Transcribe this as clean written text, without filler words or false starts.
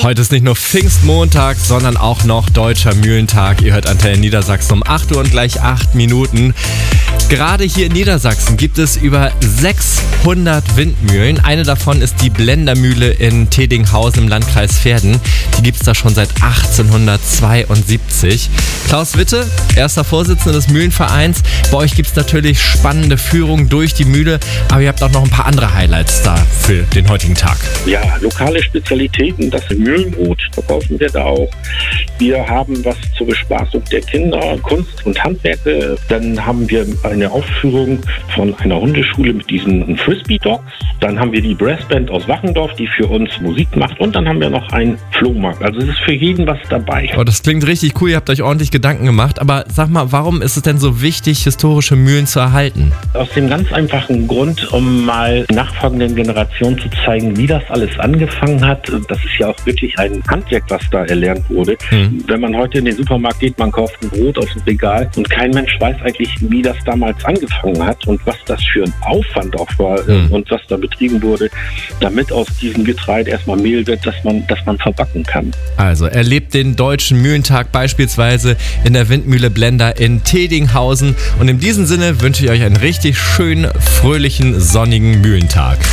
Heute ist nicht nur Pfingstmontag, sondern auch noch Deutscher Mühlentag. Ihr hört Antenne Niedersachsen um 8 Uhr und gleich 8 Minuten. Gerade hier in Niedersachsen gibt es über 600 Windmühlen. Eine davon ist die Blendermühle in Tedinghausen im Landkreis Verden. Die gibt es da schon seit 1872. Klaus Witte, erster Vorsitzender des Mühlenvereins. Bei euch gibt es natürlich spannende Führungen durch die Mühle, aber ihr habt auch noch ein paar andere Highlights da für den heutigen Tag. Ja, lokale Spezialitäten, das Mühlenbrot verkaufen wir da auch. Wir haben was zur Bespaßung der Kinder, Kunst und Handwerke. Dann haben wir eine Aufführung von einer Hundeschule mit diesen Frisbee-Dogs. Dann haben wir die Brassband aus Wachendorf, die für uns Musik macht. Und dann haben wir noch einen Flohmarkt. Also es ist für jeden was dabei. Oh, das klingt richtig cool. Ihr habt euch ordentlich Gedanken gemacht. Aber sag mal, warum ist es denn so wichtig, historische Mühlen zu erhalten? Aus dem ganz einfachen Grund, um mal nachfolgenden Generationen zu zeigen, wie das alles angefangen hat. Das ist ja auch wirklich ein Handwerk, was da erlernt wurde. Wenn man heute in den Supermarkt geht, man kauft ein Brot aus dem Regal und kein Mensch weiß eigentlich, wie das damals angefangen hat und was das für ein Aufwand auch war und was da betrieben wurde, damit aus diesem Getreide erstmal Mehl wird, dass man verbacken kann. Also erlebt den Deutschen Mühlentag beispielsweise in der Windmühle Blender in Tedinghausen. Und in diesem Sinne wünsche ich euch einen richtig schönen, fröhlichen, sonnigen Mühlentag.